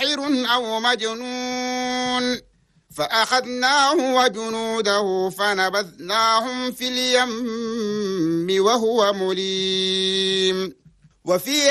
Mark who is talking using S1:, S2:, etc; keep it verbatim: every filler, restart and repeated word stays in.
S1: شاعر أو مجنون فأخذناه وجنوده فنبذناهم في اليم وهو مليم. وفي